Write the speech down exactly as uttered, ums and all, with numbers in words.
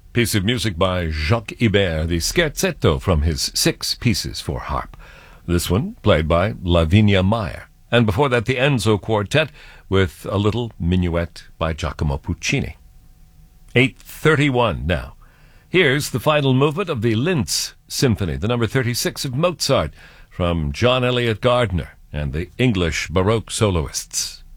Piece of music by Jacques Ibert, the Scherzetto from his Six Pieces for Harp. This one played by Lavinia Meyer. And before that, the Enzo Quartet with a little minuet by Giacomo Puccini. eight thirty-one now. Here's the final movement of the Linz Symphony, the number thirty-six of Mozart, from John Eliot Gardiner and the English Baroque soloists.